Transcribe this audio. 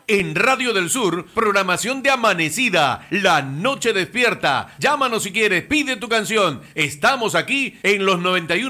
En Radio del Sur, programación de amanecida, la noche despierta. Llámanos si quieres, pide tu canción. Estamos aquí en los 91.